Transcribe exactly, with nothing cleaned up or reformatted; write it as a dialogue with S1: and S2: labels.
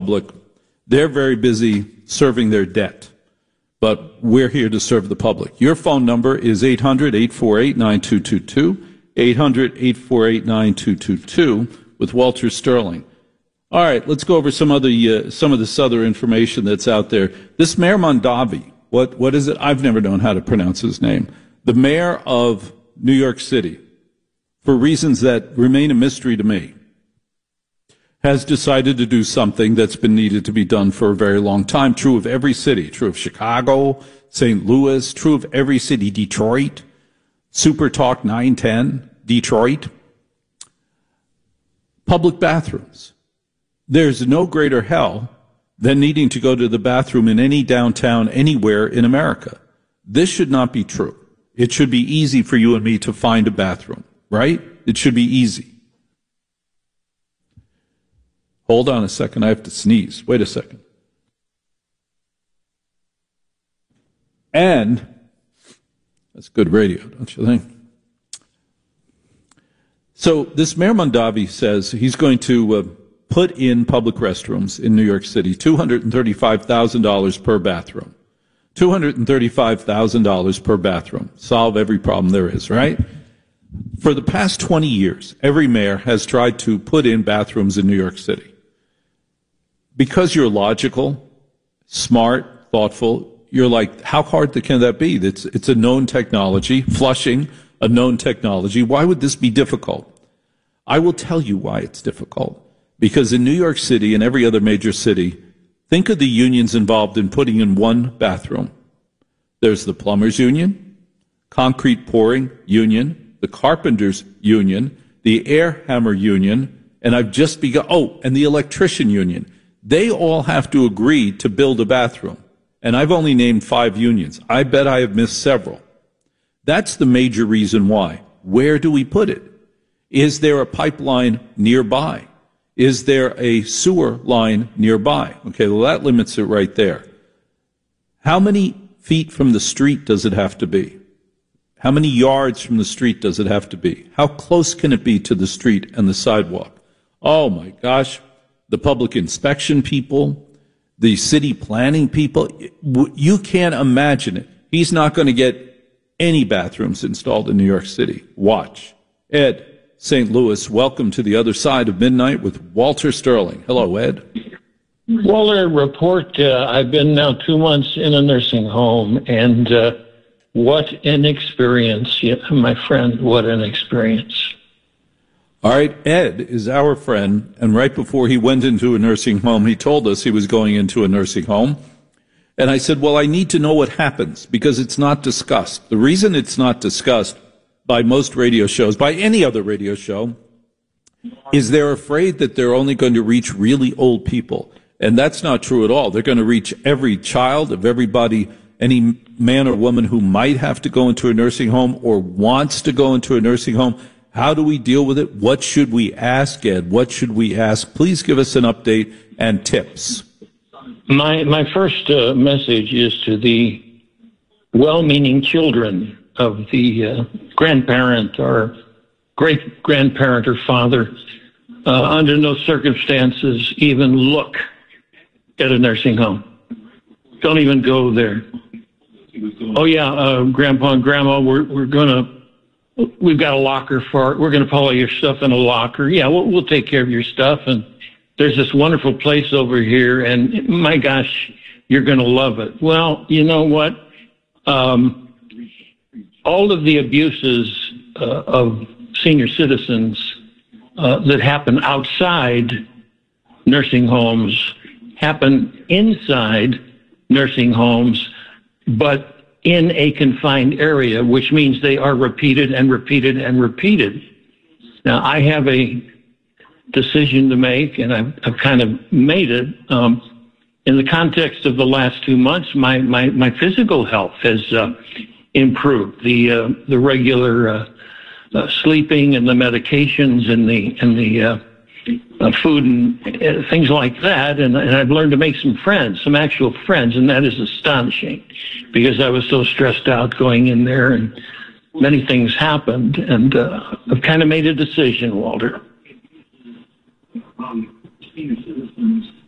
S1: public. They're very busy serving their debt, but we're here to serve the public. Your phone number is eight hundred, eight four eight, nine two two two, eight hundred, eight four eight, nine two two two with Walter Sterling. All right, let's go over some other uh, some of this other information that's out there. This Mayor Mondavi, what what is it? I've never known how to pronounce his name. The mayor of New York City, for reasons that remain a mystery to me, has decided to do something that's been needed to be done for a very long time. True of every city. True of Chicago, Saint Louis, true of every city. Detroit, Super Talk nine ten, Detroit. Public bathrooms. There's no greater hell than needing to go to the bathroom in any downtown anywhere in America. This should not be true. It should be easy for you and me to find a bathroom, right? It should be easy. Hold on a second. I have to sneeze. Wait a second. And that's good radio, don't you think? So this Mayor Mondavi says he's going to uh, put in public restrooms in New York City, two hundred thirty-five thousand dollars per bathroom. two hundred thirty-five thousand dollars per bathroom. Solve every problem there is, right? For the past twenty years, every mayor has tried to put in bathrooms in New York City. Because you're logical, smart, thoughtful, you're like, how hard can that be? It's, it's a known technology. Flushing, a known technology. Why would this be difficult? I will tell you why it's difficult. Because in New York City and every other major city, think of the unions involved in putting in one bathroom. There's the plumbers union, concrete pouring union, the carpenters union, the air hammer union, and I've just begun, oh, and the electrician union. They all have to agree to build a bathroom. And I've only named five unions. I bet I have missed several. That's the major reason why. Where do we put it? Is there a pipeline nearby? Is there a sewer line nearby? Okay, well, that limits it right there. How many feet from the street does it have to be? How many yards from the street does it have to be? How close can it be to the street and the sidewalk? Oh, my gosh. The public inspection people, the city planning people, you can't imagine it. He's not going to get any bathrooms installed in New York City. Watch. Ed, Saint Louis, welcome to the other side of midnight with Walter Sterling. Hello, Ed.
S2: Walter, report, uh, I've been now two months in a nursing home, and uh, what an experience, yeah, my friend, what an experience.
S1: All right, Ed is our friend, and right before he went into a nursing home, he told us he was going into a nursing home. And I said, well, I need to know what happens, because it's not discussed. The reason it's not discussed by most radio shows, by any other radio show, is they're afraid that they're only going to reach really old people. And that's not true at all. They're going to reach every child of everybody, any man or woman who might have to go into a nursing home or wants to go into a nursing home. How do we deal with it? What should we ask, Ed? What should we ask? Please give us an update and tips.
S2: My my first uh, message is to the well-meaning children of the uh, grandparent or great-grandparent or father. Uh, under no circumstances even look at a nursing home. Don't even go there. Oh, yeah, uh, Grandpa and Grandma, we're, we're going to We've got a locker for it. We're going to put all your stuff in a locker. Yeah, we'll, we'll take care of your stuff. And there's this wonderful place over here, and my gosh, you're going to love it. Well, you know what? Um, all of the abuses uh, of senior citizens uh, that happen outside nursing homes happen inside nursing homes, but in a confined area, which means they are repeated and repeated and repeated. Now, I have a decision to make, and I've, I've kind of made it. Um, in the context of the last two months, my, my, my physical health has uh, improved. The uh, the regular uh, uh, sleeping and the medications and the and the uh, uh, food and uh, things like that, and, and I've learned to make some friends, some actual friends, and that is astonishing, because I was so stressed out going in there, and many things happened, and uh, I've kind of made a decision, Walter. Um, senior citizens